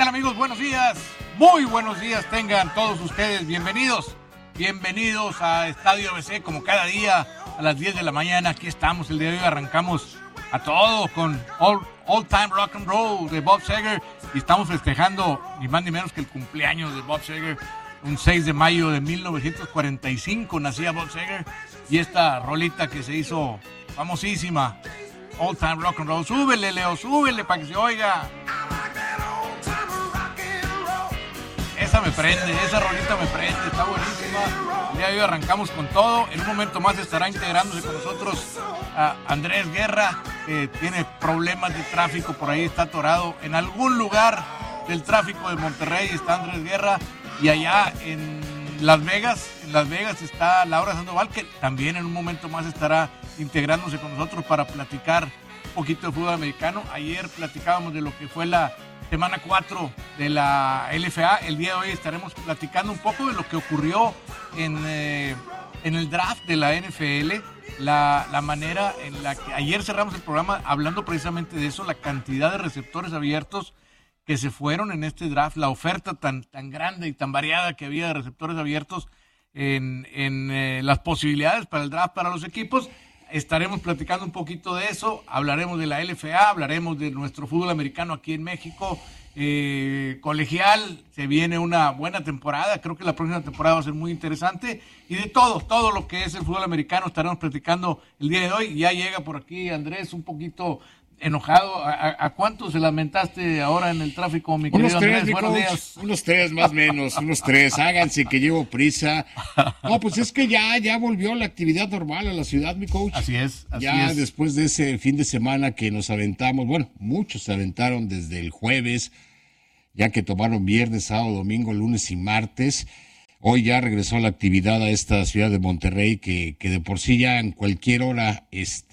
tal, amigos? Buenos días, muy buenos días tengan todos ustedes. Bienvenidos a Estadio ABC, como cada día a las 10 de la mañana. Aquí estamos, el día de hoy arrancamos a todo con All Time Rock and Roll de Bob Seger, y estamos festejando ni más ni menos que el cumpleaños de Bob Seger. Un 6 de mayo de 1945 nacía Bob Seger, y esta rolita que se hizo famosísima, All Time Rock and Roll. Súbele, Leo, súbele para que se oiga. Esa rolita me prende, está buenísima. El día de hoy arrancamos con todo. En un momento más estará integrándose con nosotros Andrés Guerra, que tiene problemas de tráfico, por ahí está atorado en algún lugar del tráfico de Monterrey. Está Andrés Guerra, y allá en Las Vegas está Laura Sandoval, que también en un momento más estará integrándose con nosotros para platicar un poquito de fútbol americano. Ayer platicábamos de lo que fue la semana 4 de la LFA. El día de hoy estaremos platicando un poco de lo que ocurrió en el draft de la NFL, la manera en la que ayer cerramos el programa hablando precisamente de eso, la cantidad de receptores abiertos que se fueron en este draft, la oferta tan grande y tan variada que había de receptores abiertos en las posibilidades para el draft para los equipos. Estaremos platicando un poquito de eso, hablaremos de la LFA, hablaremos de nuestro fútbol americano aquí en México, colegial. Se viene una buena temporada, creo que la próxima temporada va a ser muy interesante, y de todo lo que es el fútbol americano estaremos platicando el día de hoy. Ya llega por aquí Andrés, un poquito enojado. ¿A cuánto se lamentaste ahora en el tráfico, mi querido Andrés? Buenos días. Unos tres más o menos, unos tres. Háganse que llevo prisa. No, pues es que ya volvió la actividad normal a la ciudad, mi coach. Así es. Después de ese fin de semana que nos aventamos, bueno, muchos se aventaron desde el jueves, ya que tomaron viernes, sábado, domingo, lunes y martes. Hoy ya regresó la actividad a esta ciudad de Monterrey, que de por sí ya en cualquier hora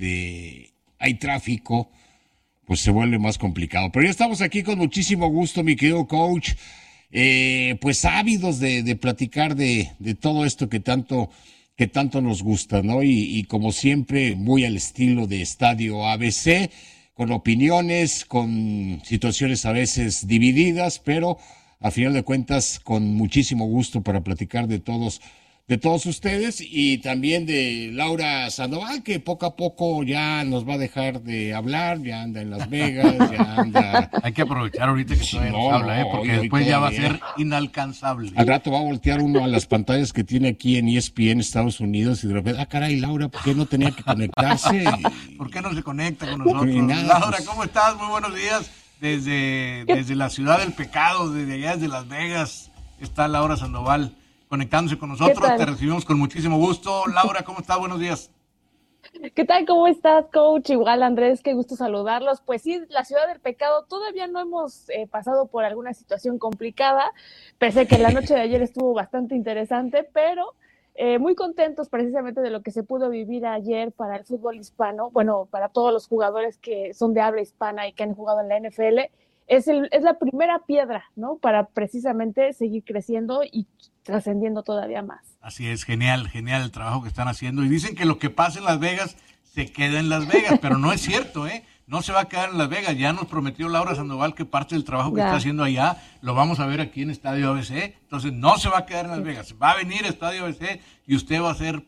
hay tráfico, pues se vuelve más complicado. Pero ya estamos aquí con muchísimo gusto, mi querido coach, pues ávidos de platicar de todo esto que tanto nos gusta, ¿no? Y como siempre, muy al estilo de Estadio ABC, con opiniones, con situaciones a veces divididas, pero a final de cuentas con muchísimo gusto para platicar de todos ustedes, y también de Laura Sandoval, que poco a poco ya nos va a dejar de hablar, ya anda en Las Vegas, ya anda... Hay que aprovechar ahorita que todavía nos habla, porque después ya va a ser inalcanzable. Al rato va a voltear uno a las pantallas que tiene aquí en ESPN Estados Unidos, y de repente, caray, Laura, ¿por qué no tenía que conectarse? ¿Por qué no se conecta con nosotros? Laura, ¿cómo estás? Muy buenos días. Desde la ciudad del pecado, desde allá, desde Las Vegas, está Laura Sandoval conectándose con nosotros. Te recibimos con muchísimo gusto. Laura, ¿cómo estás? Buenos días. ¿Qué tal? ¿Cómo estás, coach? Igual, Andrés, qué gusto saludarlos. Pues sí, la ciudad del pecado, todavía no hemos pasado por alguna situación complicada, pese a que la noche de ayer estuvo bastante interesante, pero muy contentos precisamente de lo que se pudo vivir ayer para el fútbol hispano, bueno, para todos los jugadores que son de habla hispana y que han jugado en la NFL. Es la primera piedra, ¿no? Para precisamente seguir creciendo y trascendiendo todavía más. Así es, genial el trabajo que están haciendo. Y dicen que lo que pasa en Las Vegas se queda en Las Vegas, pero no es cierto, ¿eh? No se va a quedar en Las Vegas. Ya nos prometió Laura Sandoval que parte del trabajo que está haciendo allá lo vamos a ver aquí en Estadio ABC. Entonces no se va a quedar en Las Vegas. Va a venir a Estadio ABC y usted va a ser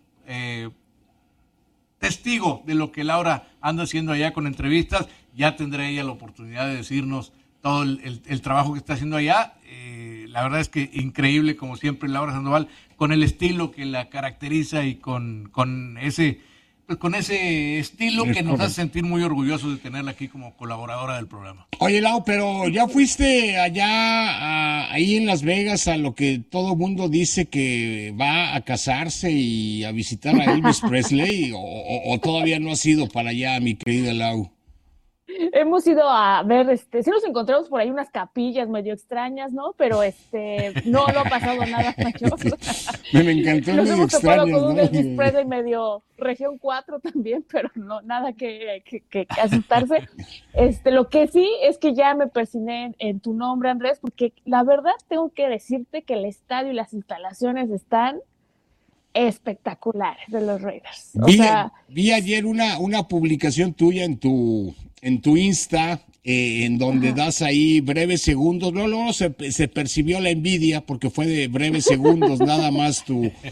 testigo de lo que Laura anda haciendo allá con entrevistas. Ya tendrá ella la oportunidad de decirnos todo el trabajo que está haciendo allá. La verdad es que increíble, como siempre, Laura Sandoval, con el estilo que la caracteriza y con ese estilo que nos hace sentir muy orgullosos de tenerla aquí como colaboradora del programa. Oye, Lau, pero ya fuiste allá, ahí en Las Vegas, a lo que todo mundo dice que va a casarse y a visitar a Elvis Presley, o todavía no has ido para allá, mi querida Lau? Hemos ido a ver, sí nos encontramos por ahí unas capillas medio extrañas, ¿no? Pero no ha pasado nada mayor. Me encantó. Nos hemos topado con un Elvis Presley medio región 4 también, pero no, nada que asustarse. Lo que sí es que ya me persigné en tu nombre, Andrés, porque la verdad tengo que decirte que el estadio y las instalaciones están espectaculares de los Raiders. Vi ayer una publicación tuya en tu Insta, en donde das ahí breves segundos. Luego se percibió la envidia porque fue de breves segundos nada más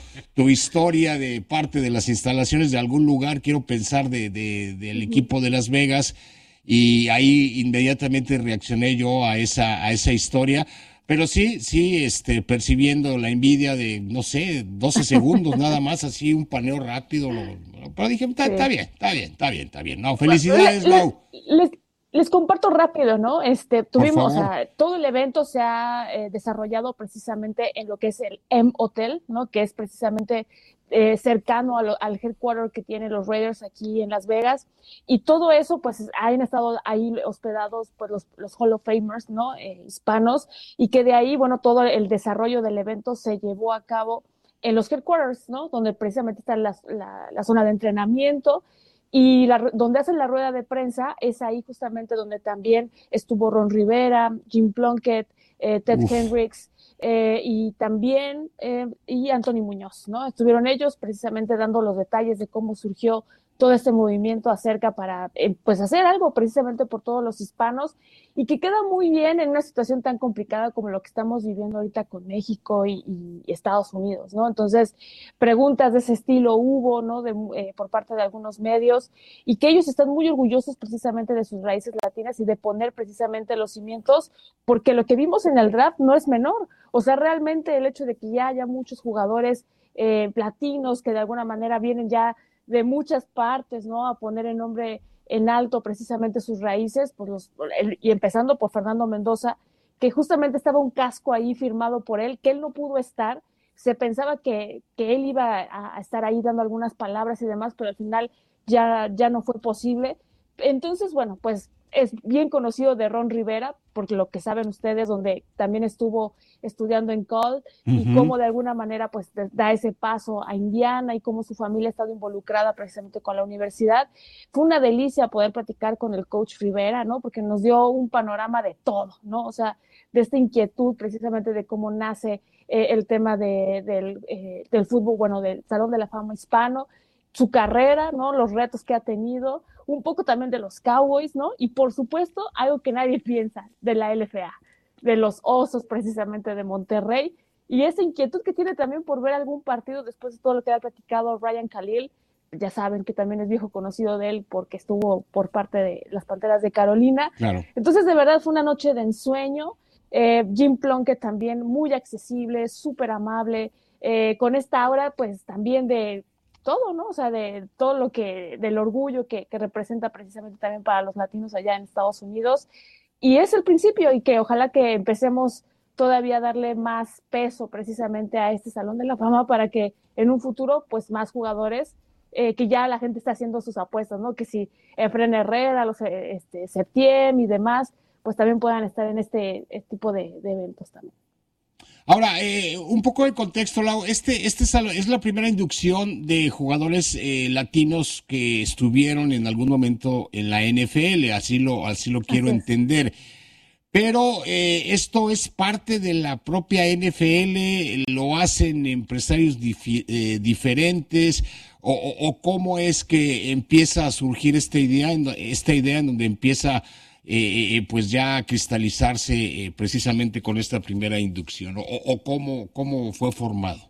tu historia de parte de las instalaciones de algún lugar, quiero pensar del equipo de Las Vegas, y ahí inmediatamente reaccioné yo a esa historia. Pero sí, percibiendo la envidia de, no sé, 12 segundos nada más, así un paneo rápido. Pero dije, está bien. No, felicidades, Lau. Les comparto rápido, ¿no? Tuvimos, o favor. sea, todo el evento se ha desarrollado precisamente en lo que es el M Hotel, ¿no? Que es precisamente cercano al headquarter que tienen los Raiders aquí en Las Vegas, y todo eso pues han estado ahí hospedados pues los Hall of Famers, ¿no? Hispanos, y que de ahí, bueno, todo el desarrollo del evento se llevó a cabo en los headquarters, ¿no? Donde precisamente está la zona de entrenamiento, y donde hacen la rueda de prensa es ahí justamente donde también estuvo Ron Rivera, Jim Plunkett, Ted Hendricks, y también y Anthony Muñoz, ¿no? Estuvieron ellos precisamente dando los detalles de cómo surgió todo este movimiento acerca para pues hacer algo precisamente por todos los hispanos, y que queda muy bien en una situación tan complicada como lo que estamos viviendo ahorita con México y Estados Unidos, ¿no? Entonces, preguntas de ese estilo hubo, ¿no? Por parte de algunos medios, y que ellos están muy orgullosos precisamente de sus raíces latinas y de poner precisamente los cimientos, porque lo que vimos en el draft no es menor. O sea, realmente el hecho de que ya haya muchos jugadores latinos que de alguna manera vienen ya de muchas partes, ¿no? A poner el nombre en alto precisamente sus raíces, pues y empezando por Fernando Mendoza, que justamente estaba un casco ahí firmado por él, que él no pudo estar. Se pensaba que él iba a estar ahí dando algunas palabras y demás, pero al final ya no fue posible. Entonces, bueno, pues es bien conocido de Ron Rivera, porque lo que saben ustedes, donde también estuvo estudiando en Cal, y cómo de alguna manera pues da ese paso a Indiana, y cómo su familia ha estado involucrada precisamente con la universidad. Fue una delicia poder platicar con el coach Rivera, ¿no? Porque nos dio un panorama de todo, ¿no? O sea, de esta inquietud precisamente de cómo nace el tema del fútbol, bueno, del Salón de la Fama hispano, su carrera, ¿no? Los retos que ha tenido, un poco también de los Cowboys, ¿no? Y por supuesto, algo que nadie piensa, de la LFA, de los Osos precisamente de Monterrey, y esa inquietud que tiene también por ver algún partido después de todo lo que ha platicado Ryan Khalil. Ya saben que también es viejo conocido de él porque estuvo por parte de las Panteras de Carolina. Claro. Entonces, de verdad, fue una noche de ensueño. Jim Plunkett también muy accesible, súper amable, con esta aura pues también de todo, ¿no? O sea, de todo lo del orgullo que representa precisamente también para los latinos allá en Estados Unidos. Y es el principio, y que ojalá que empecemos todavía a darle más peso precisamente a este Salón de la Fama, para que en un futuro pues más jugadores, que ya la gente está haciendo sus apuestas, ¿no? Que si Efren Herrera, Septiem y demás, pues también puedan estar en este tipo de eventos también. Ahora, un poco de contexto, Lau. Es la primera inducción de jugadores latinos que estuvieron en algún momento en la NFL, así lo quiero entender. Pero esto es parte de la propia NFL, lo hacen empresarios diferentes, o cómo es que empieza a surgir esta idea en donde empieza pues ya a cristalizarse precisamente con esta primera inducción, o cómo fue formado.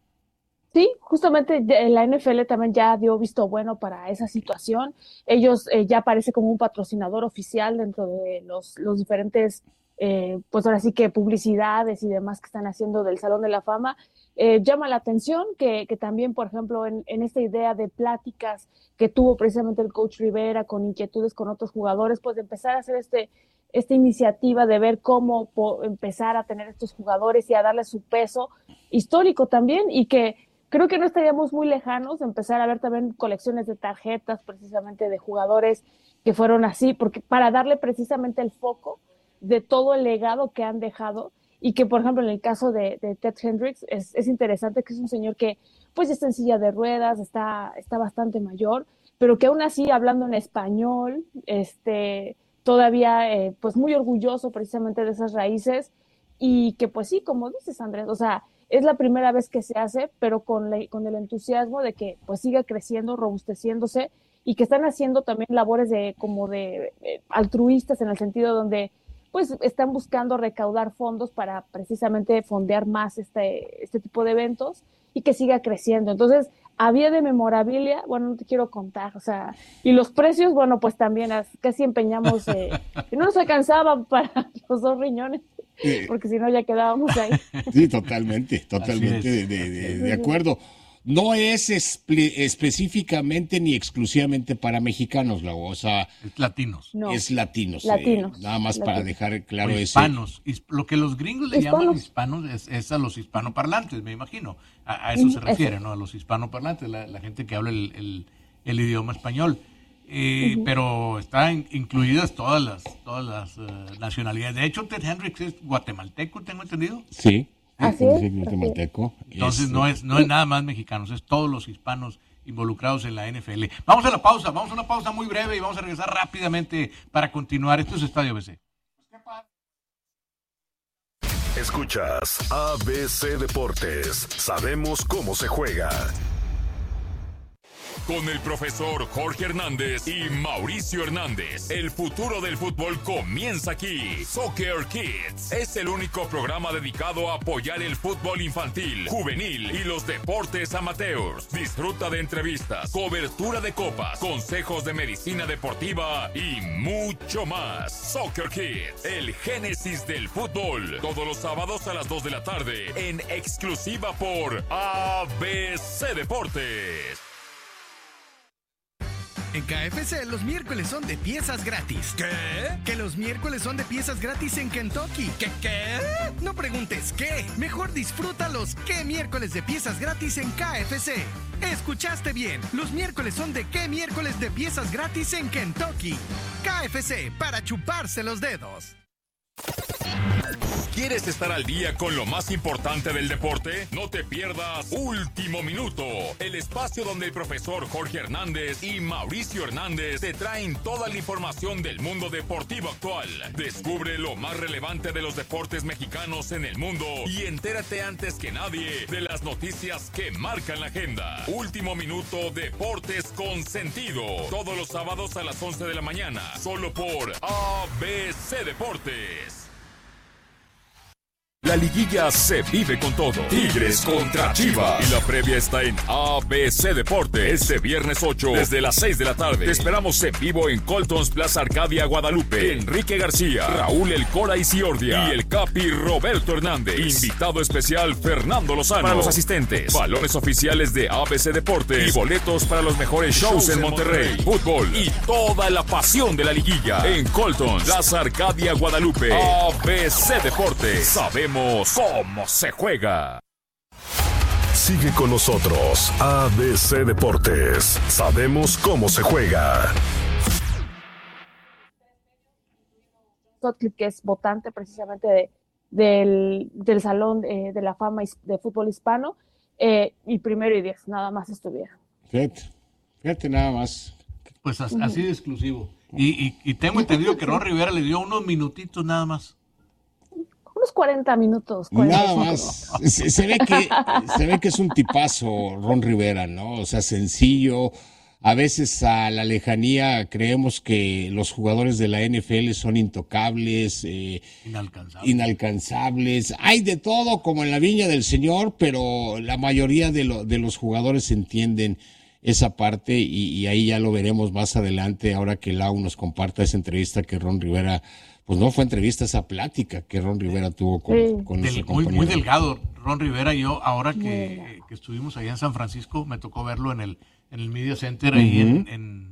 Sí, justamente la NFL también ya dio visto bueno para esa situación. Ellos ya aparece como un patrocinador oficial dentro de los diferentes, pues ahora sí que publicidades y demás que están haciendo del Salón de la Fama. Llama la atención que también, por ejemplo, en esta idea de pláticas que tuvo precisamente el coach Rivera con inquietudes con otros jugadores, pues de empezar a hacer esta iniciativa de ver cómo empezar a tener estos jugadores y a darle su peso histórico también, y que creo que no estaríamos muy lejanos de empezar a ver también colecciones de tarjetas precisamente de jugadores que fueron así, porque para darle precisamente el foco de todo el legado que han dejado. Y que, por ejemplo, en el caso de Ted Hendricks, es interesante que es un señor que pues está en silla de ruedas, está bastante mayor, pero que aún así, hablando en español, todavía pues muy orgulloso precisamente de esas raíces, y que pues sí, como dices, Andrés, o sea, es la primera vez que se hace, pero con el entusiasmo de que pues siga creciendo, robusteciéndose, y que están haciendo también labores de altruistas, en el sentido donde pues están buscando recaudar fondos para precisamente fondear más este tipo de eventos y que siga creciendo. Entonces, había de memorabilia, bueno, no te quiero contar, o sea, y los precios, bueno, pues también casi empeñamos, y no nos alcanzaba para los 2 riñones, porque si no ya quedábamos ahí. Sí, totalmente de acuerdo. No es específicamente ni exclusivamente para mexicanos, o sea, es latinos. No, es latinos. Nada más para dejar claro eso. Hispanos. Lo que los gringos le llaman hispanos es a los hispanoparlantes, me imagino. A eso se refiere, ¿no? A los hispanoparlantes, la gente que habla el idioma español. Pero están incluidas todas las nacionalidades. De hecho, Ted Hendricks es guatemalteco, tengo entendido. Sí. Así es. Guatemalteco. Entonces no es nada más mexicanos, es todos los hispanos involucrados en la NFL. Vamos a una pausa muy breve y vamos a regresar rápidamente para continuar. Esto es Estadio BC. Escuchas ABC Deportes. Sabemos cómo se juega. Con el profesor Jorge Hernández y Mauricio Hernández, el futuro del fútbol comienza aquí. Soccer Kids es el único programa dedicado a apoyar el fútbol infantil, juvenil y los deportes amateurs. Disfruta de entrevistas, cobertura de copas, consejos de medicina deportiva y mucho más. Soccer Kids, el génesis del fútbol. Todos los sábados a las 2 de la tarde, en exclusiva por ABC Deportes. En KFC los miércoles son de piezas gratis. ¿Qué? Que los miércoles son de piezas gratis en Kentucky. ¿Qué? No preguntes qué. Mejor disfruta los qué miércoles de piezas gratis en KFC. Escuchaste bien. Los miércoles son de qué miércoles de piezas gratis en Kentucky. KFC, para chuparse los dedos. ¿Quieres estar al día con lo más importante del deporte? No te pierdas Último Minuto, el espacio donde el profesor Jorge Hernández y Mauricio Hernández te traen toda la información del mundo deportivo actual. Descubre lo más relevante de los deportes mexicanos en el mundo y entérate antes que nadie de las noticias que marcan la agenda. Último Minuto, Deportes con Sentido. Todos los sábados a las 11 de la mañana, solo por ABC Deportes. La liguilla se vive con todo. Tigres contra Chivas. Y la previa está en ABC Deportes. Este viernes 8, desde las 6 de la tarde. Te esperamos en vivo en Colton's Plaza Arcadia, Guadalupe. Enrique García, Raúl El Cora Isiordia y el Capi Roberto Hernández. Invitado especial Fernando Lozano. Para los asistentes, balones oficiales de ABC Deportes y boletos para los mejores shows en Monterrey. Fútbol y toda la pasión de la liguilla en Colton's Plaza Arcadia, Guadalupe. ABC Deportes. Sabemos cómo se juega. Sigue con nosotros, ABC Deportes. Sabemos cómo se juega. Que es votante precisamente del Salón de la Fama de Fútbol Hispano, y 1 y 10, nada más estuvieron. Fíjate nada más. Pues así de exclusivo. Y tengo entendido que Ron Rivera le dio unos minutitos nada más. Unos 40 minutos. Nada más. Se ve que es un tipazo Ron Rivera, ¿no? O sea, sencillo. A veces a la lejanía creemos que los jugadores de la NFL son intocables, inalcanzables. Hay de todo como en la viña del Señor, pero la mayoría de los jugadores entienden esa parte y ahí ya lo veremos más adelante, ahora que Lau nos comparta esa entrevista que Ron Rivera... Pues no fue entrevista, esa plática que Ron Rivera tuvo con nuestro compañero. Muy delgado, Ron Rivera. Yo, ahora que estuvimos allá en San Francisco, me tocó verlo en el Media Center, ahí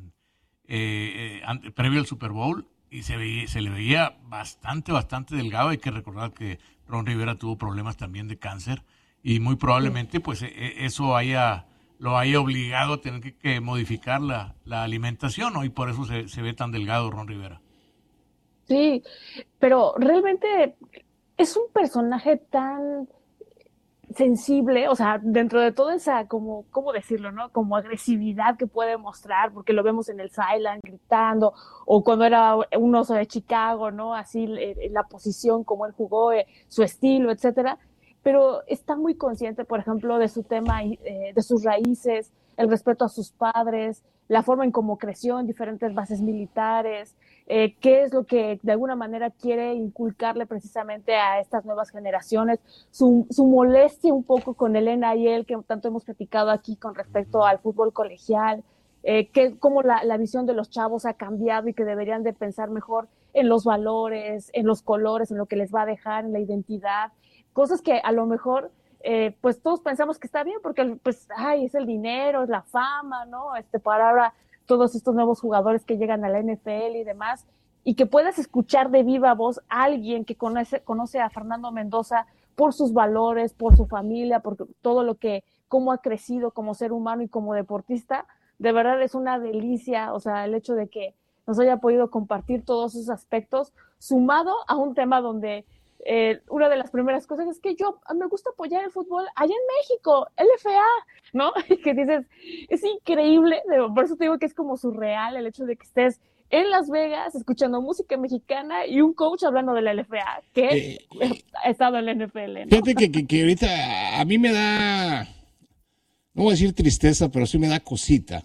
previo al Super Bowl, y se le veía bastante delgado. Hay que recordar que Ron Rivera tuvo problemas también de cáncer, y muy probablemente pues eso lo haya obligado a tener que modificar la alimentación, ¿no? Y por eso se ve tan delgado Ron Rivera. Sí, pero realmente es un personaje tan sensible, o sea, dentro de toda esa, ¿cómo decirlo, no? Como agresividad que puede mostrar, porque lo vemos en el sideline gritando, o cuando era un Oso de Chicago, ¿no? Así la posición, como él jugó, su estilo, etcétera. Pero está muy consciente, por ejemplo, de su tema, de sus raíces. el respeto a sus padres, la forma en cómo creció en diferentes bases militares, qué es lo que de alguna manera quiere inculcarle precisamente a estas nuevas generaciones, su molestia un poco con el NIL que tanto hemos platicado aquí con respecto al fútbol colegial, cómo la visión de los chavos ha cambiado y que deberían de pensar mejor en los valores, en los colores, en lo que les va a dejar, en la identidad, cosas que a lo mejor pues todos pensamos que está bien porque pues es el dinero, es la fama, ¿no? Para ahora todos estos nuevos jugadores que llegan a la NFL y demás, y que puedas escuchar de viva voz a alguien que conoce a Fernando Mendoza por sus valores, por su familia, por todo cómo ha crecido como ser humano y como deportista. De verdad es una delicia, o sea, el hecho de que nos haya podido compartir todos esos aspectos, sumado a un tema donde una de las primeras cosas es que me gusta apoyar el fútbol allá en México, LFA, ¿no? Y que dices, es increíble, por eso te digo que es como surreal el hecho de que estés en Las Vegas escuchando música mexicana y un coach hablando de la LFA, que ha estado en la NFL, ¿no? Fíjate que ahorita a mí me da, no voy a decir tristeza, pero sí me da cosita.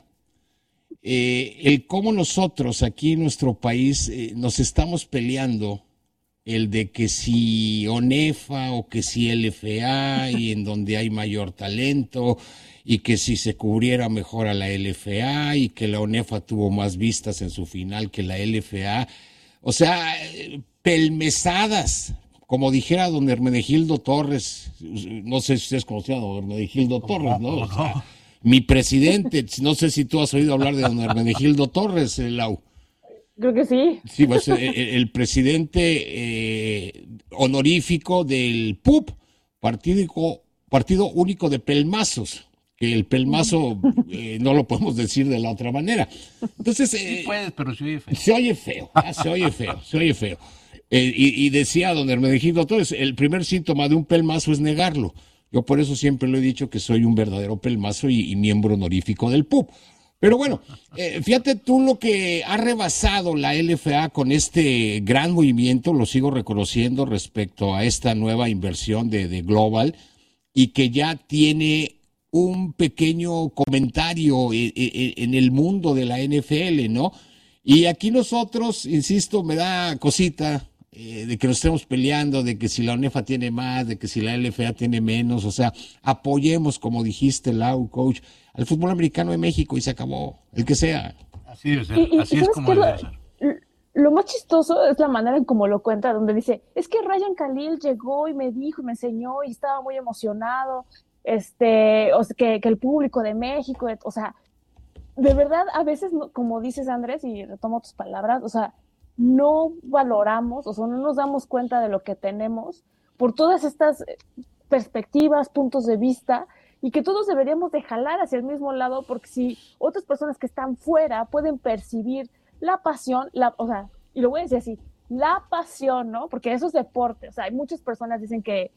El cómo nosotros aquí en nuestro país nos estamos peleando el de que si ONEFA o que si LFA y en donde hay mayor talento y que si se cubriera mejor a la LFA y que la ONEFA tuvo más vistas en su final que la LFA. O sea, pelmezadas, como dijera don Hermenegildo Torres, no sé si ustedes conocían a don Hermenegildo Torres, ¿no? O sea, mi presidente, no sé si tú has oído hablar de don Hermenegildo Torres, Lau. Creo que sí. Sí, pues el presidente honorífico del PUP, Partido Único de Pelmazos, que el pelmazo no lo podemos decir de la otra manera. Entonces, sí puedes, pero se oye feo. Se oye feo. Y decía don Hermenegildo Torres, el primer síntoma de un pelmazo es negarlo. Yo por eso siempre lo he dicho que soy un verdadero pelmazo y miembro honorífico del PUP. Pero bueno, fíjate tú lo que ha rebasado la LFA con este gran movimiento, lo sigo reconociendo respecto a esta nueva inversión de Global, y que ya tiene un pequeño comentario en el mundo de la NFL, ¿no? Y aquí nosotros, insisto, me da cosita de que nos estemos peleando, de que si la ONEFA tiene más, de que si la LFA tiene menos, o sea, apoyemos, como dijiste, Lau, coach, al fútbol americano de México y se acabó, el que sea. Así debe ser, así es como debe ser. Lo más chistoso es la manera en cómo lo cuenta, donde dice, es que Ryan Khalil llegó y me dijo, me enseñó y estaba muy emocionado, o sea, que el público de México, o sea, de verdad, a veces, como dices, Andrés, y retomo tus palabras, o sea, no valoramos, o sea, no nos damos cuenta de lo que tenemos por todas estas perspectivas, puntos de vista, y que todos deberíamos de jalar hacia el mismo lado, porque si otras personas que están fuera pueden percibir la pasión, o sea, y lo voy a decir así, la pasión, ¿no? Porque eso es deporte, o sea, hay muchas personas que dicen que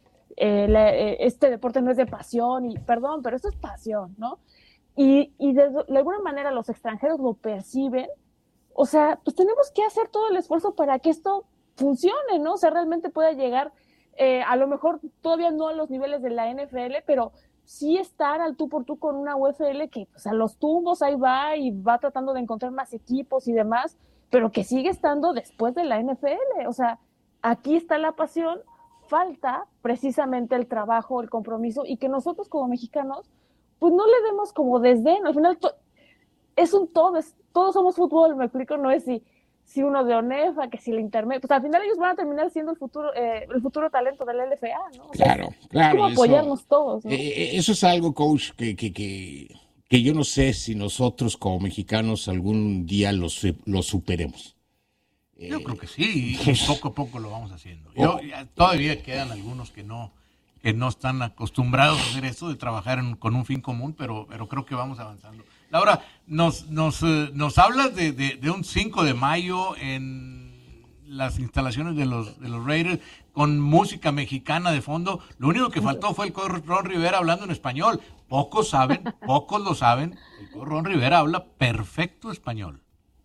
este deporte no es de pasión, y perdón, pero eso es pasión, ¿no? Y de alguna manera los extranjeros lo perciben, o sea, pues tenemos que hacer todo el esfuerzo para que esto funcione, ¿no? O sea, realmente pueda llegar, a lo mejor todavía no a los niveles de la NFL, pero sí estar al tú por tú con una UFL que, pues, a los tumbos ahí va y va tratando de encontrar más equipos y demás, pero que sigue estando después de la NFL. O sea, aquí está la pasión, falta precisamente el trabajo, el compromiso, y que nosotros como mexicanos, pues no le demos como desdén. Al final es un todo, todos somos fútbol, me explico, no es si uno de ONEFA, que si el intermedio, pues al final ellos van a terminar siendo el futuro talento del LFA, ¿no? O sea, claro. ¿cómo apoyarnos todos, ¿no? Eso es algo, coach, que yo no sé si nosotros como mexicanos algún día lo superemos. Yo creo que sí, y poco a poco lo vamos haciendo. Todavía quedan algunos que no están acostumbrados a hacer esto, de trabajar con un fin común, pero creo que vamos avanzando. Laura, nos hablas de un 5 de mayo en las instalaciones de los Raiders con música mexicana de fondo. Lo único que faltó fue el coach Ron Rivera hablando en español. Pocos lo saben, el coach Ron Rivera habla perfecto español.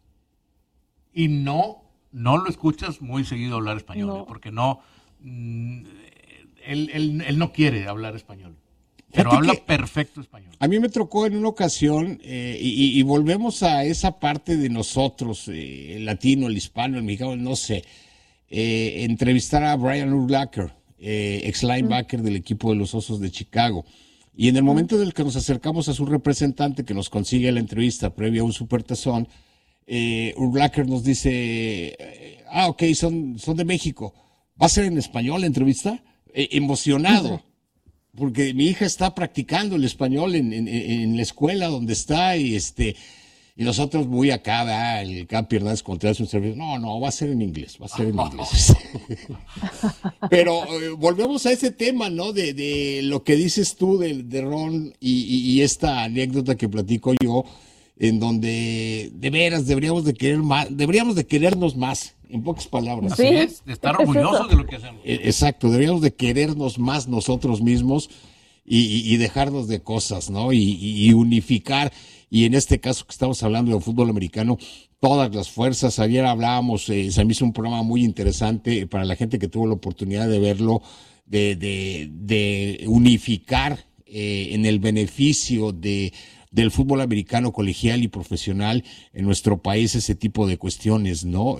Y no lo escuchas muy seguido hablar español, porque no, él no quiere hablar español. pero habla perfecto español. A mí me tocó en una ocasión, y volvemos a esa parte de nosotros, el latino, el hispano, el mexicano, no sé, entrevistar a Brian Urlacher, ex linebacker del equipo de los Osos de Chicago. Y en el momento en el que nos acercamos a su representante, que nos consigue la entrevista previa a un supertazón, Urlacher nos dice, ok, son de México. ¿Va a ser en español la entrevista? Emocionado. Porque mi hija está practicando el español en la escuela donde está y nosotros muy acá, el Capi Hernández Contreras un servicio. No, va a ser en inglés, Pero volvemos a ese tema, ¿no? De lo que dices tú de Ron y esta anécdota que platico yo, en donde de veras deberíamos de querernos más, en pocas palabras. Así es, de estar orgullosos de lo que hacemos. Exacto, deberíamos de querernos más nosotros mismos y dejarnos de cosas, ¿no? Y unificar, y en este caso que estamos hablando de fútbol americano, todas las fuerzas. Ayer hablábamos, se me hizo un programa muy interesante para la gente que tuvo la oportunidad de verlo, de unificar en el beneficio del fútbol americano colegial y profesional en nuestro país ese tipo de cuestiones, ¿no?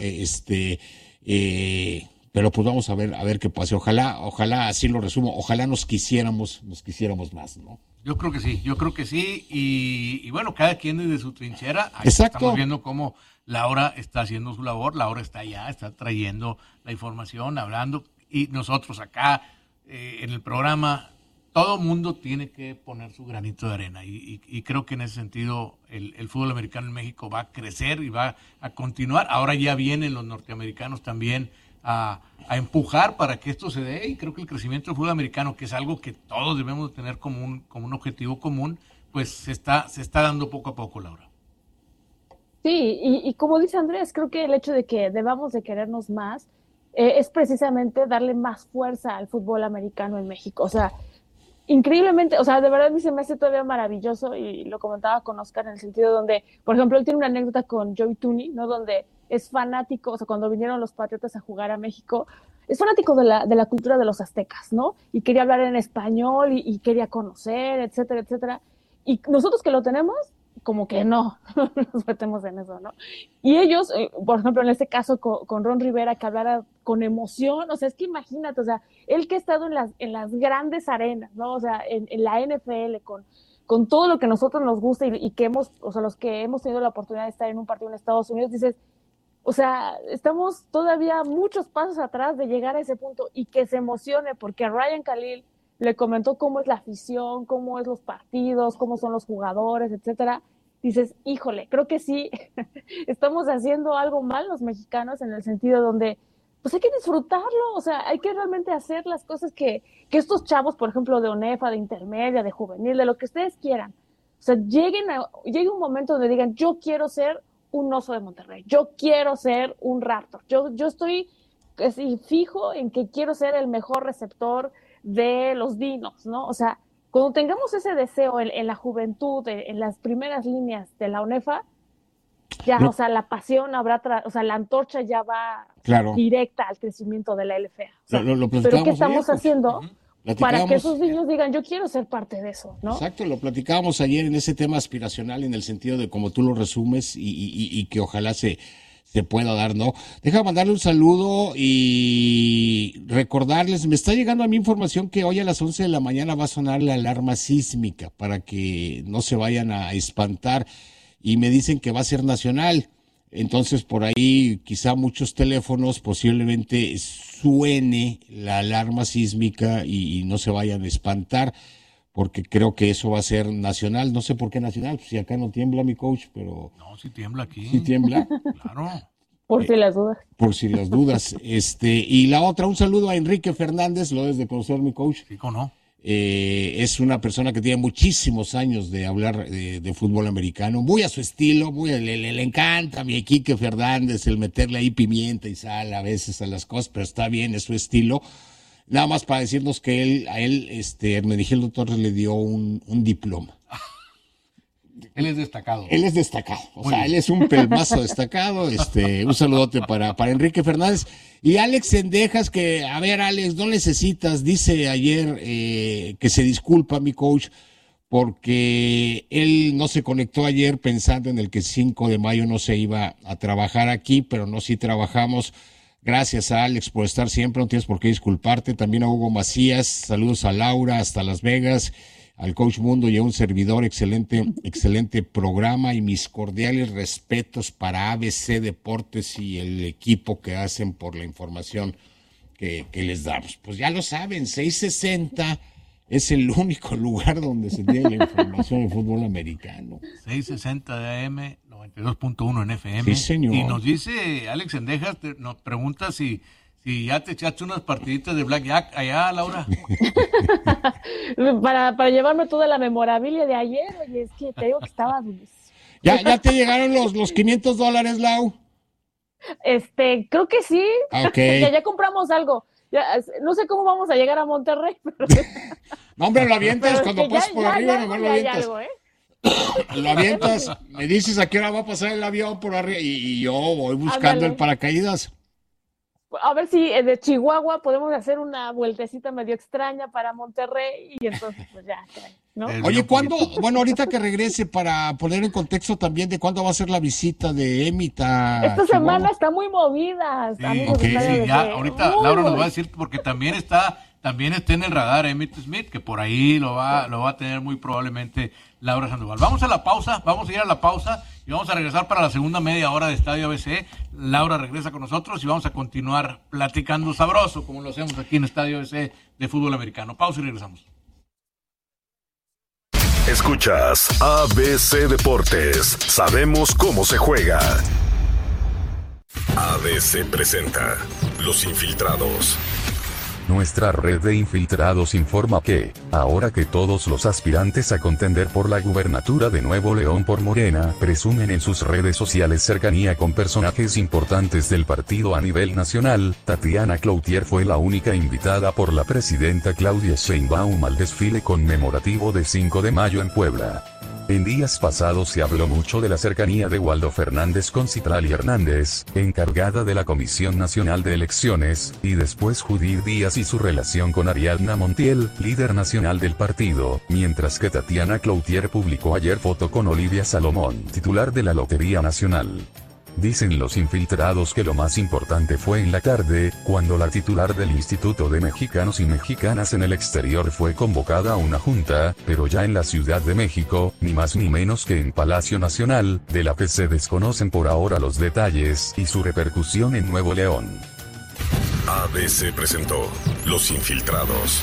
Pero pues vamos a ver qué pasa. Ojalá así lo resumo, ojalá nos quisiéramos más, ¿no? Yo creo que sí, y bueno, cada quien desde su trinchera. Ahí Exacto. Estamos viendo cómo Laura está haciendo su labor, Laura está allá, está trayendo la información, hablando, y nosotros acá en el programa, todo mundo tiene que poner su granito de arena, y creo que en ese sentido el fútbol americano en México va a crecer y va a continuar. Ahora ya vienen los norteamericanos también a empujar para que esto se dé, y creo que el crecimiento del fútbol americano, que es algo que todos debemos de tener como un objetivo común, pues se está dando poco a poco, Laura. Sí, y como dice Andrés, creo que el hecho de que debamos de querernos más es precisamente darle más fuerza al fútbol americano en México. O sea, increíblemente, o sea, de verdad a mí se me hace todavía maravilloso, y lo comentaba con Oscar en el sentido donde, por ejemplo, él tiene una anécdota con Joey Tooney, ¿no? Donde es fanático, o sea, cuando vinieron los Patriotas a jugar a México, es fanático de la cultura de los aztecas, ¿no? Y quería hablar en español y quería conocer, etcétera, etcétera. Y nosotros que lo tenemos, como que no nos metemos en eso, ¿no? Y ellos, por ejemplo, en este caso con Ron Rivera, que hablara con emoción, o sea, es que imagínate, o sea, él que ha estado en las grandes arenas, ¿no? O sea, en la NFL, con todo lo que a nosotros nos gusta y que o sea, los que hemos tenido la oportunidad de estar en un partido en Estados Unidos, dices, o sea, estamos todavía muchos pasos atrás de llegar a ese punto, y que se emocione porque a Ryan Khalil le comentó cómo es la afición, cómo es los partidos, cómo son los jugadores, etcétera. Dices, híjole, creo que sí estamos haciendo algo mal los mexicanos, en el sentido donde pues hay que disfrutarlo, o sea, hay que realmente hacer las cosas que estos chavos, por ejemplo, de ONEFA, de intermedia, de juvenil, de lo que ustedes quieran, o sea, llegue un momento donde digan, yo quiero ser un Oso de Monterrey, yo quiero ser un Raptor, yo estoy así fijo en que quiero ser el mejor receptor de los Dinos, ¿no? O sea, cuando tengamos ese deseo en la juventud, en las primeras líneas de la ONEFA, ya, o sea, la pasión o sea, la antorcha ya va directa al crecimiento de la LFA. O sea, pero ¿qué estamos haciendo para que esos niños digan, yo quiero ser parte de eso, ¿no? Exacto, lo platicábamos ayer en ese tema aspiracional, en el sentido de como tú lo resumes, y que ojalá se pueda dar, ¿no? Deja mandarle un saludo y recordarles, me está llegando a mí información que hoy a las 11 de la mañana va a sonar la alarma sísmica para que no se vayan a espantar, y me dicen que va a ser nacional. Entonces por ahí quizá muchos teléfonos posiblemente suene la alarma sísmica y no se vayan a espantar, porque creo que eso va a ser nacional. No sé por qué nacional, pues si acá no tiembla, mi coach, pero... No, sí tiembla aquí. ¿Sí tiembla? Claro. Por si las dudas. Por si las dudas. Y la otra, un saludo a Enrique Fernández, lo debes de conocer, mi coach. Sí, ¿cómo no? Es una persona que tiene muchísimos años de hablar de fútbol americano, muy a su estilo, le encanta a mi Quique Fernández el meterle ahí pimienta y sal a veces a las cosas, pero está bien, es su estilo. Nada más para decirnos que a él Hermenegildo Torres le dio un diploma. Él es destacado. Él es destacado, o sea, él es un pelmazo destacado. Un saludote para Enrique Fernández. Y Alex Sendejas, que, a ver, Alex, no necesitas, dice ayer que se disculpa mi coach, porque él no se conectó ayer pensando en el que 5 de mayo no se iba a trabajar aquí, pero no, sí trabajamos. Gracias a Alex por estar siempre, no tienes por qué disculparte. También a Hugo Macías, saludos a Laura hasta Las Vegas, al Coach Mundo y a un servidor, excelente programa y mis cordiales respetos para ABC Deportes y el equipo que hacen por la información que les damos. Pues ya lo saben, 660 es el único lugar donde se tiene la información de fútbol americano. 660 de AM, 92.1 en FM. Sí, señor. Y nos dice Alex Sendejas, nos pregunta si ya te echaste unas partiditas de blackjack allá, Laura. para llevarme toda la memorabilia de ayer, oye, es que te digo que estaba dulce. ¿Ya te llegaron los $500, Lau? Creo que sí. Okay. Ya compramos algo. No sé cómo vamos a llegar a Monterrey, pero... No, hombre, lo avientas cuando pasas por arriba, nomás lo avientas. Algo, lo avientas, me dices a qué hora va a pasar el avión por arriba y yo voy buscando el paracaídas. A ver si de Chihuahua podemos hacer una vueltecita medio extraña para Monterrey y entonces pues ya, ¿no? Oye, ¿cuándo? Bueno, ahorita que regrese para poner en contexto también de cuándo va a ser la visita de Emmitt a Esta semana está muy movida. Sí, okay. Ya, ahorita Laura nos va a decir porque también está en el radar Emmitt Smith, que por ahí lo va a tener muy probablemente Laura Sandoval. Vamos a ir a la pausa y vamos a regresar para la segunda media hora de Estadio ABC. Laura regresa con nosotros y vamos a continuar platicando sabroso, como lo hacemos aquí en Estadio ABC de fútbol americano. Pausa y regresamos. Escuchas ABC Deportes. Sabemos cómo se juega. ABC presenta Los Infiltrados. Nuestra red de infiltrados informa que, ahora que todos los aspirantes a contender por la gubernatura de Nuevo León por Morena presumen en sus redes sociales cercanía con personajes importantes del partido a nivel nacional, Tatiana Cloutier fue la única invitada por la presidenta Claudia Sheinbaum al desfile conmemorativo de 5 de mayo en Puebla. En días pasados se habló mucho de la cercanía de Waldo Fernández con Citlali Hernández, encargada de la Comisión Nacional de Elecciones, y después Judith Díaz y su relación con Ariadna Montiel, líder nacional del partido, mientras que Tatiana Cloutier publicó ayer foto con Olivia Salomón, titular de la Lotería Nacional. Dicen los infiltrados que lo más importante fue en la tarde, cuando la titular del Instituto de Mexicanos y Mexicanas en el Exterior fue convocada a una junta, pero ya en la Ciudad de México, ni más ni menos que en Palacio Nacional, de la que se desconocen por ahora los detalles y su repercusión en Nuevo León. ABC presentó Los Infiltrados.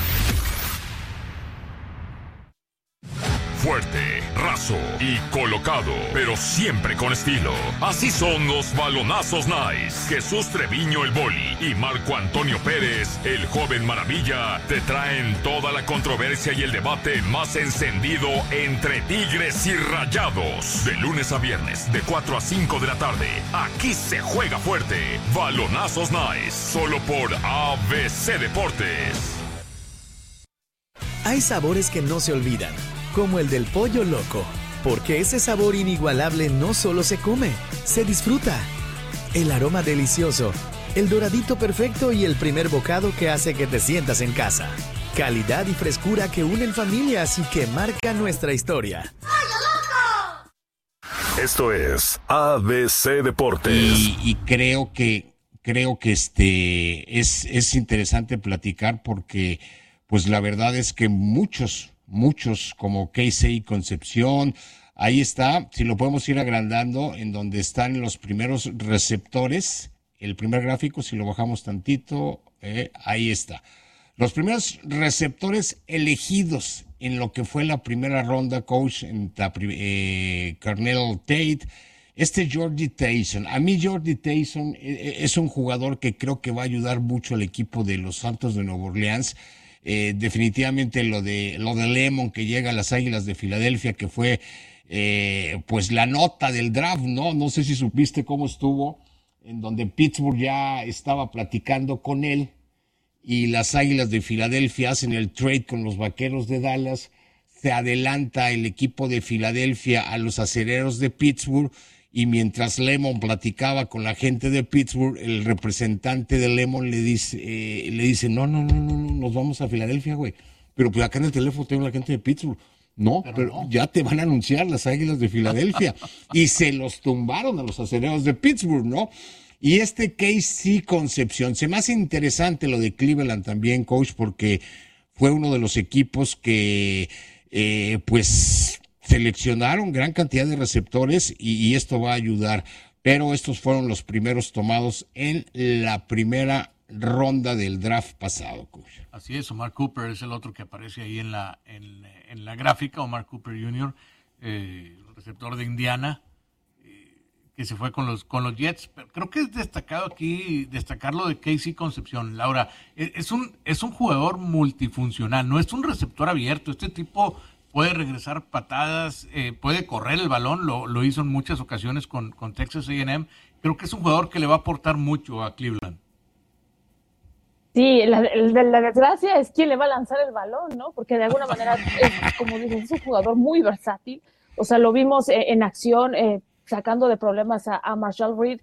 Fuerte, raso y colocado, pero siempre con estilo. Así son los balonazos nice. Jesús Treviño el Boli y Marco Antonio Pérez, el joven maravilla, te traen toda la controversia y el debate más encendido entre Tigres y Rayados. De lunes a viernes, de 4 a 5 de la tarde. Aquí se juega fuerte. Balonazos nice, solo por ABC Deportes. Hay sabores que no se olvidan, como el del pollo loco, porque ese sabor inigualable no solo se come, se disfruta. El aroma delicioso, el doradito perfecto y el primer bocado que hace que te sientas en casa. Calidad y frescura que unen familias y que marcan nuestra historia. ¡Pollo loco! Esto es ABC Deportes. Y creo que es interesante platicar porque pues la verdad es que muchos como Casey Concepción, ahí está, si lo podemos ir agrandando, en donde están los primeros receptores, el primer gráfico, si lo bajamos tantito, ahí está. Los primeros receptores elegidos en lo que fue la primera ronda, coach, en Carnell Tate, Georgie Taysom. A mí Georgie Taysom es un jugador que creo que va a ayudar mucho al equipo de los Santos de Nueva Orleans. Definitivamente lo de Lemon que llega a las Águilas de Filadelfia, que fue pues la nota del draft, no sé si supiste cómo estuvo, en donde Pittsburgh ya estaba platicando con él y las Águilas de Filadelfia hacen el trade con los Vaqueros de Dallas, se adelanta el equipo de Filadelfia a los Acereros de Pittsburgh, y mientras Lemon platicaba con la gente de Pittsburgh, el representante de Lemon le dice, no, nos vamos a Filadelfia, güey. Pero pues acá en el teléfono tengo la gente de Pittsburgh. No, pero no. Ya te van a anunciar las Águilas de Filadelfia. Y se los tumbaron a los Acereros de Pittsburgh, ¿no? Y KC Concepción, se me hace interesante lo de Cleveland también, coach, porque fue uno de los equipos que, pues, seleccionaron gran cantidad de receptores y esto va a ayudar. Pero estos fueron los primeros tomados en la primera ronda del draft pasado, coach. Así es, Omar Cooper es el otro que aparece ahí en la gráfica, Omar Cooper Jr., receptor de Indiana, que se fue con los Jets. Pero creo que es destacado aquí, destacar lo de KC Concepción, Laura. Es un jugador multifuncional, no es un receptor abierto. Este tipo puede regresar patadas, puede correr el balón, lo hizo en muchas ocasiones con Texas A&M. Creo que es un jugador que le va a aportar mucho a Cleveland. Sí, la desgracia es quién le va a lanzar el balón, ¿no? Porque de alguna manera, como dices, es un jugador muy versátil. O sea, lo vimos en acción, sacando de problemas a Marshall Reed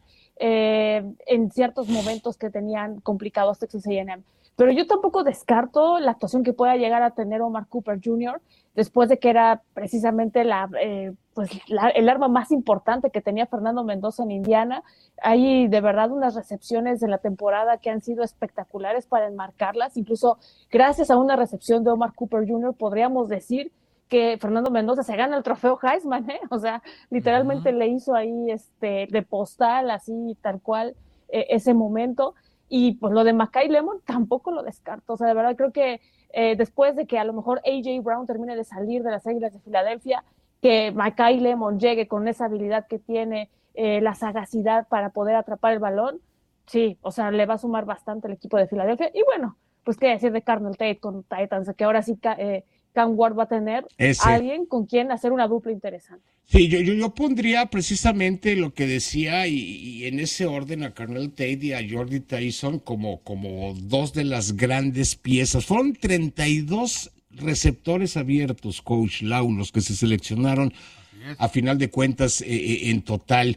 en ciertos momentos que tenían complicados Texas A&M. Pero yo tampoco descarto la actuación que pueda llegar a tener Omar Cooper Jr. después de que era precisamente el arma más importante que tenía Fernando Mendoza en Indiana. Hay de verdad unas recepciones de la temporada que han sido espectaculares para enmarcarlas. Incluso gracias a una recepción de Omar Cooper Jr. podríamos decir que Fernando Mendoza se gana el trofeo Heisman, ¿eh? O sea, literalmente le hizo ahí de postal, así tal cual, ese momento. Y pues lo de Mackay Lemon tampoco lo descarto. O sea, de verdad creo que después de que a lo mejor A.J. Brown termine de salir de las Águilas de Filadelfia, que Mackay Lemon llegue con esa habilidad que tiene, la sagacidad para poder atrapar el balón, sí, o sea, le va a sumar bastante el equipo de Filadelfia. Y bueno, pues qué decir de Carnell Tate con Titans, que ahora sí Cam Ward va a tener alguien con quien hacer una dupla interesante. Sí, yo pondría precisamente lo que decía y en ese orden a Carnell Tate y a Jordi Tyson como dos de las grandes piezas. Fueron 32 receptores abiertos, coach Lau, los que se seleccionaron a final de cuentas en total.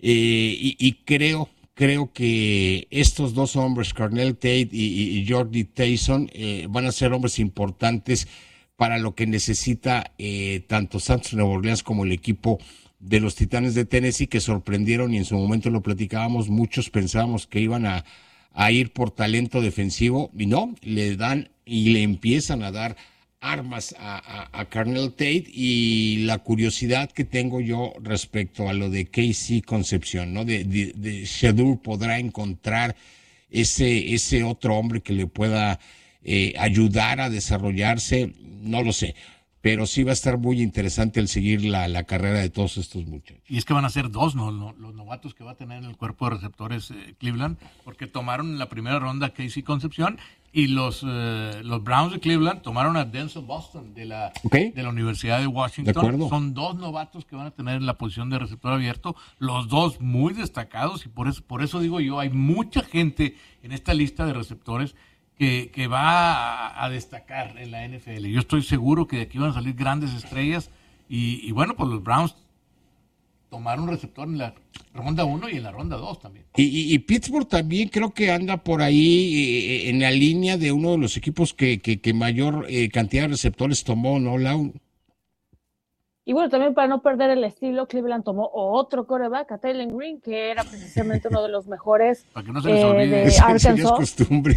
Y creo que estos dos hombres, Carnell Tate y Jordi Tyson, van a ser hombres importantes para lo que necesita tanto Santos Nueva Orleans como el equipo de los Titanes de Tennessee, que sorprendieron y en su momento lo platicábamos, muchos pensábamos que iban a ir por talento defensivo y no, le dan y le empiezan a dar armas a Carnell Tate. Y la curiosidad que tengo yo respecto a lo de KC Concepción, ¿no? De Shedeur podrá encontrar ese otro hombre que le pueda ayudar a desarrollarse, no lo sé, pero sí va a estar muy interesante el seguir la carrera de todos estos muchachos. Y es que van a ser dos, ¿no? Los novatos que va a tener en el cuerpo de receptores Cleveland, porque tomaron en la primera ronda a KC Concepción y los Browns de Cleveland tomaron a Denzel Boston de la Universidad de Washington. Son dos novatos que van a tener en la posición de receptor abierto, los dos muy destacados, y por eso digo yo, hay mucha gente en esta lista de receptores que va a destacar en la NFL. Yo estoy seguro que de aquí van a salir grandes estrellas y bueno, pues los Browns tomaron un receptor en la ronda 1 y en la ronda 2 también. Y Pittsburgh también creo que anda por ahí en la línea de uno de los equipos que mayor cantidad de receptores tomó, ¿no, Lau? Y bueno, también para no perder el estilo, Cleveland tomó otro quarterback, a Taylen Green, que era precisamente uno de los mejores para que no se les olvide. De Arkansas. Es costumbre.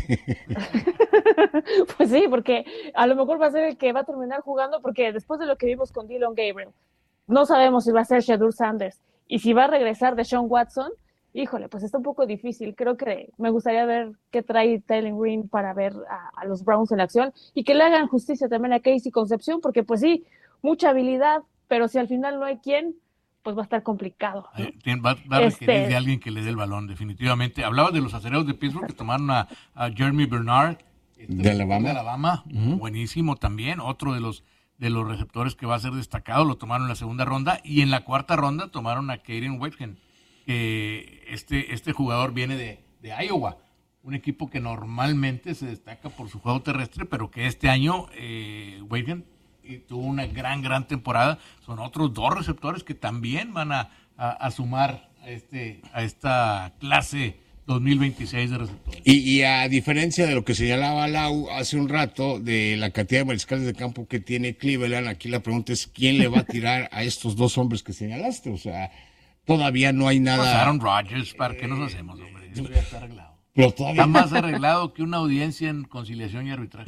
Pues sí, porque a lo mejor va a ser el que va a terminar jugando, porque después de lo que vimos con Dillon Gabriel, no sabemos si va a ser Shedeur Sanders y si va a regresar Deshaun Watson. Híjole, pues está un poco difícil. Creo que me gustaría ver qué trae Taylen Green para ver a los Browns en acción y que le hagan justicia también a KC Concepción, porque pues sí, mucha habilidad, pero si al final no hay quien, pues va a estar complicado, ¿no? Va a requerir de alguien que le dé el balón, definitivamente. Hablabas de los Acereros de Pittsburgh, que tomaron a Jeremy Bernard de Alabama. Uh-huh. Buenísimo también, otro de los receptores que va a ser destacado, lo tomaron en la segunda ronda, y en la cuarta ronda tomaron a Caden Whitgen, que este jugador viene de Iowa, un equipo que normalmente se destaca por su juego terrestre, pero que este año Whitgen y tuvo una gran temporada. Son otros 2 receptores que también van a sumar a esta clase 2026 de receptores. Y a diferencia de lo que señalaba Lau hace un rato, de la cantidad de mariscales de campo que tiene Cleveland, aquí la pregunta es ¿quién le va a tirar a estos 2 hombres que señalaste? O sea, todavía no hay nada. Pasaron Rodgers, ¿para qué nos hacemos, hombre? Eso ya está arreglado. Pero todavía... Está más arreglado que una audiencia en conciliación y arbitraje.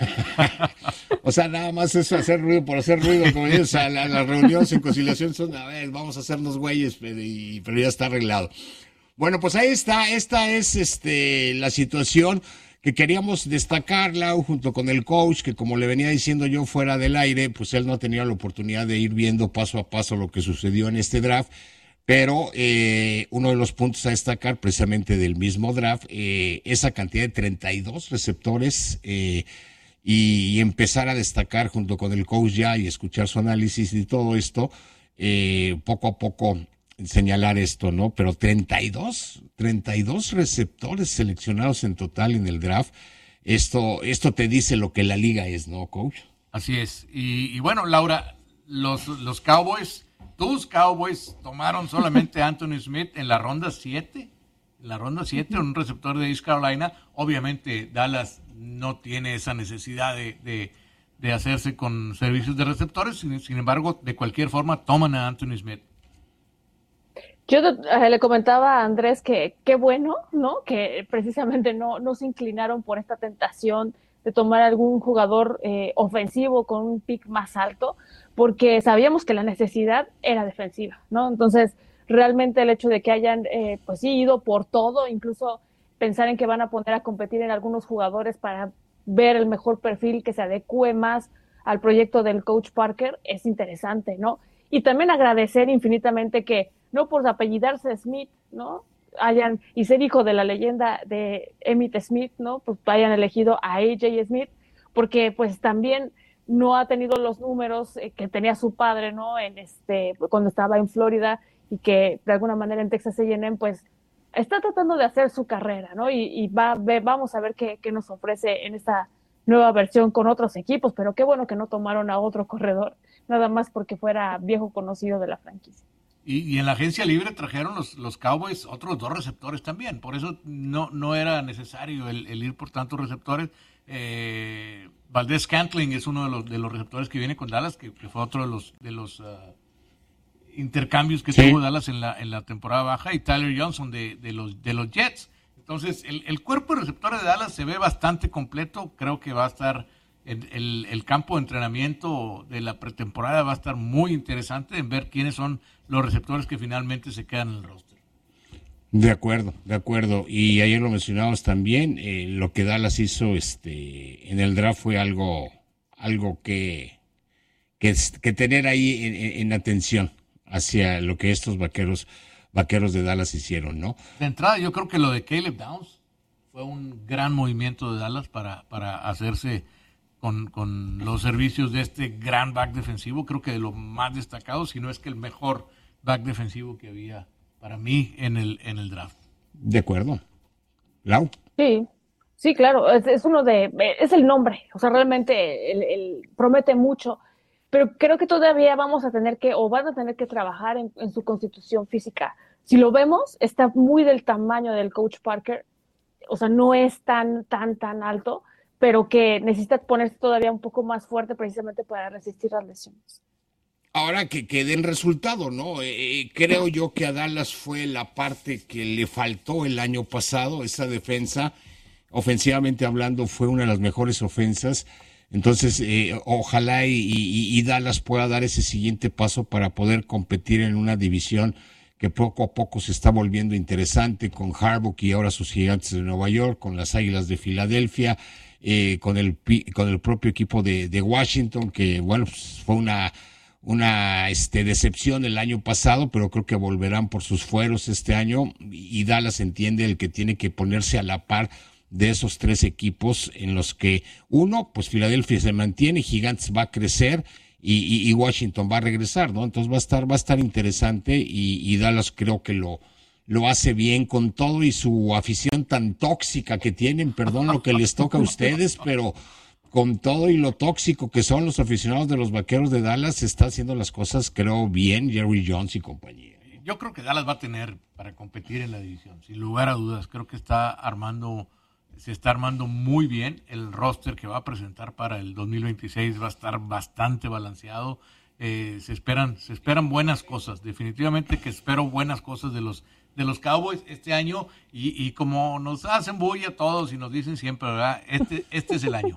O sea, nada más eso, hacer ruido por hacer ruido. Como ellos, o sea, las reuniones en conciliación son, a ver, vamos a hacernos güeyes, pero ya está arreglado. Bueno, pues ahí está. Esta es la situación que queríamos destacarla junto con el coach, que como le venía diciendo yo fuera del aire, pues él no ha tenido la oportunidad de ir viendo paso a paso lo que sucedió en este draft. Pero uno de los puntos a destacar precisamente del mismo draft, esa cantidad de 32 receptores y empezar a destacar junto con el coach ya y escuchar su análisis y todo esto, poco a poco señalar esto, ¿no? Pero 32 receptores seleccionados en total en el draft, esto te dice lo que la liga es, ¿no, coach? Así es. Y bueno, Laura, los Cowboys... Tus Cowboys tomaron solamente a Anthony Smith en la ronda 7. En la ronda 7, un receptor de East Carolina. Obviamente, Dallas no tiene esa necesidad de hacerse con servicios de receptores. Sin embargo, de cualquier forma, toman a Anthony Smith. Yo le comentaba a Andrés que qué bueno, ¿no? Que precisamente no se inclinaron por esta tentación de tomar algún jugador ofensivo con un pick más alto, porque sabíamos que la necesidad era defensiva, ¿no? Entonces, realmente el hecho de que hayan, pues sí, ido por todo, incluso pensar en que van a poner a competir en algunos jugadores para ver el mejor perfil que se adecue más al proyecto del coach Parker, es interesante, ¿no? Y también agradecer infinitamente que, no por apellidarse Smith, ¿no?, y ser hijo de la leyenda de Emmitt Smith, ¿no?, pues hayan elegido a AJ Smith, porque pues también no ha tenido los números que tenía su padre, ¿no?, cuando estaba en Florida, y que de alguna manera en Texas A&M pues está tratando de hacer su carrera, ¿no? Y vamos a ver qué nos ofrece en esta nueva versión con otros equipos, pero qué bueno que no tomaron a otro corredor, nada más porque fuera viejo conocido de la franquicia. Y en la agencia libre trajeron los Cowboys otros 2 receptores también, por eso no era necesario el ir por tantos receptores. Valdez-Scantling es uno de los receptores que viene con Dallas, que fue otro de los intercambios que tuvo Dallas en la temporada baja, y Tyler Johnson de los Jets. Entonces, el cuerpo de receptores de Dallas se ve bastante completo. Creo que va a estar el campo de entrenamiento de la pretemporada, va a estar muy interesante en ver quiénes son los receptores que finalmente se quedan en el roster. De acuerdo. Y ayer lo mencionamos también, lo que Dallas hizo en el draft fue algo que tener ahí en atención hacia lo que estos vaqueros de Dallas hicieron, ¿no? De entrada, yo creo que lo de Caleb Downs fue un gran movimiento de Dallas para hacerse con los servicios de este gran back defensivo. Creo que de lo más destacado, si no es que el mejor back defensivo que había para mí en el draft. De acuerdo. Lau. Sí, claro, es el nombre, o sea, realmente promete mucho, pero creo que todavía van a tener que trabajar en su constitución física. Si lo vemos, está muy del tamaño del coach Parker, o sea, no es tan alto, pero que necesita ponerse todavía un poco más fuerte precisamente para resistir las lesiones. Ahora que den resultado, ¿no? Creo yo que a Dallas fue la parte que le faltó el año pasado. Esa defensa, ofensivamente hablando, fue una de las mejores ofensas. Entonces, ojalá y Dallas pueda dar ese siguiente paso para poder competir en una división que poco a poco se está volviendo interesante, con Harbaugh y ahora sus Gigantes de Nueva York, con las Águilas de Filadelfia, con el propio equipo de Washington, que bueno, pues fue una decepción el año pasado, pero creo que volverán por sus fueros este año, y Dallas entiende el que tiene que ponerse a la par de esos 3 equipos en los que uno, pues Filadelfia se mantiene, Gigantes va a crecer y Washington va a regresar, ¿no? Entonces va a estar interesante, y Dallas creo que lo hace bien con todo y su afición tan tóxica que tienen, perdón lo que les toca a ustedes, pero con todo y lo tóxico que son los aficionados de los Vaqueros de Dallas, está haciendo las cosas, creo, bien Jerry Jones y compañía. Yo creo que Dallas va a tener para competir en la división, sin lugar a dudas. Creo que se está armando muy bien. El roster que va a presentar para el 2026 va a estar bastante balanceado. Se esperan buenas cosas. Definitivamente que espero buenas cosas de los Cowboys este año, y como nos hacen bulla a todos y nos dicen siempre, ¿verdad? Este es el año.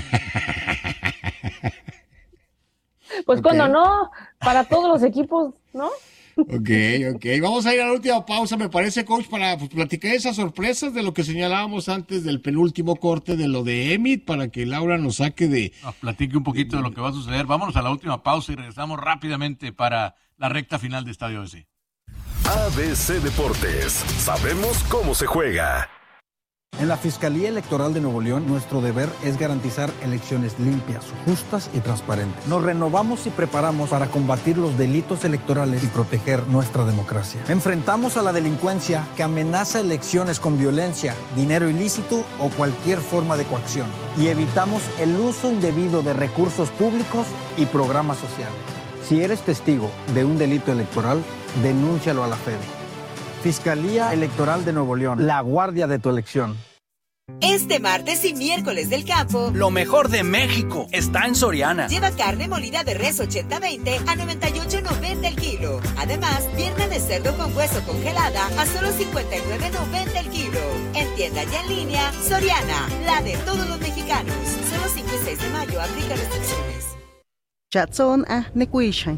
Pues okay. Cuando no, para todos los equipos, ¿no? Ok. Vamos a ir a la última pausa, me parece, coach, para platicar esas sorpresas de lo que señalábamos antes del penúltimo corte de lo de Emmitt, para que Laura nos saque nos platique un poquito de lo que va a suceder. Vámonos a la última pausa y regresamos rápidamente para la recta final de Estadio ABC. ABC Deportes, sabemos cómo se juega. En la Fiscalía Electoral de Nuevo León, nuestro deber es garantizar elecciones limpias, justas y transparentes. Nos renovamos y preparamos para combatir los delitos electorales y proteger nuestra democracia. Enfrentamos a la delincuencia que amenaza elecciones con violencia, dinero ilícito o cualquier forma de coacción. Y evitamos el uso indebido de recursos públicos y programas sociales. Si eres testigo de un delito electoral, denúncialo a la FEDE. Fiscalía Electoral de Nuevo León, la guardia de tu elección. Este martes y miércoles del campo, lo mejor de México está en Soriana. Lleva carne molida de res 80-20 a $98.90 el kilo. Además, pierna de cerdo con hueso congelada a solo $59.90 el kilo. En tienda y en línea, Soriana, la de todos los mexicanos. Solo 5 y 6 de mayo, aplica restricciones. Chatson a Nequishan.